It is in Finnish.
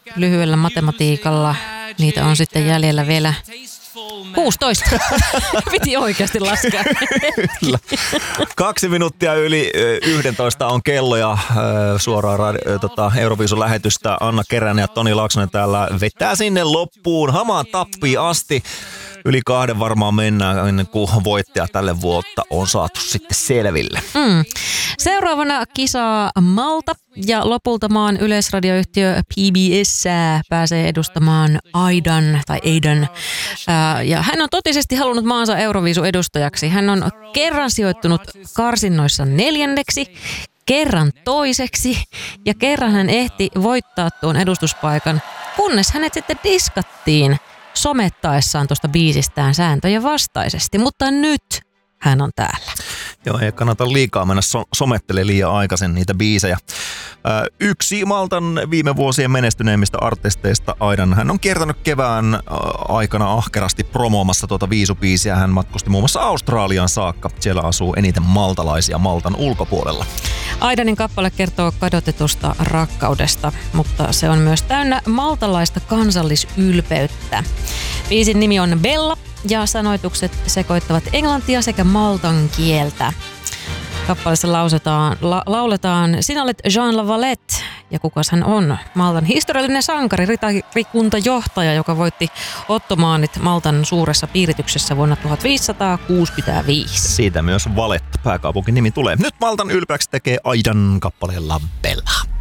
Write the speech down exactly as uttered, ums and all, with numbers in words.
lyhyellä matematiikalla niitä on sitten jäljellä vielä kuusitoista. Piti oikeasti laskea. Kyllä. Kaksi minuuttia yli yhdentoista on kello ja äh, suoraan radio, tota, Euroviisun lähetystä Anna Keränen ja Toni Laaksonen täällä vetää sinne loppuun hamaan tappiin asti. Yli kahden varmaan mennään ennen kuin voittaja tälle vuotta on saatu sitten selville. Mm. Seuraavana kisaa Malta ja lopulta maan yleisradioyhtiö P B S pääsee edustamaan Aidan tai Aidan. Ää, ja hän on totisesti halunnut maansa Euroviisun edustajaksi. Hän on kerran sijoittunut karsinnoissa neljänneksi, kerran toiseksi ja kerran hän ehti voittaa tuon edustuspaikan, kunnes hänet sitten diskattiin somettaessaan tuosta biisistään sääntöjen vastaisesti, mutta nyt hän on täällä. Joo, ei kannata liikaa mennä so- somettelemaan liian aikaisin niitä biisejä. Ö, yksi Maltan viime vuosien menestyneimmistä artisteista, Aidan, hän on kiertänyt kevään aikana ahkerasti promoomassa tuota viisubiisiä. Hän matkusti muun muassa Australiaan saakka. Siellä asuu eniten maltalaisia Maltan ulkopuolella. Aidanin kappale kertoo kadotetusta rakkaudesta, mutta se on myös täynnä maltalaista kansallisylpeyttä. Biisin nimi on Bella ja sanoitukset sekoittavat englantia sekä maltan kieltä. Kappaleessa lausetaan, la, lauletaan Sinä olet Jean Lavalette ja kukas hän on? Maltan historiallinen sankari, ritarikuntajohtaja, joka voitti Ottomaanit Maltan suuressa piirityksessä vuonna tuhatviisisataakuusikymmentäviisi. Siitä myös Valette, pääkaupunkin nimi tulee. Nyt Maltan ylpeäksi tekee Aidan kappaleella Bella.